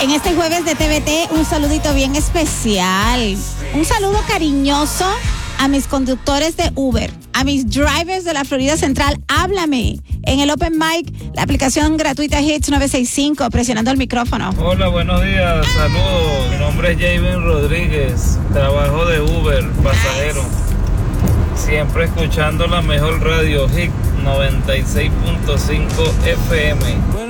En este jueves de TVT, un saludito bien especial. Un saludo cariñoso a mis conductores de Uber, a mis drivers de la Florida Central. Háblame en el Open Mic, la aplicación gratuita Hits 965, presionando el micrófono. Hola, buenos días, saludos. Mi nombre es Javen Rodríguez, trabajo de Uber, pasajero. Siempre escuchando la mejor radio, Hit 96.5 FM.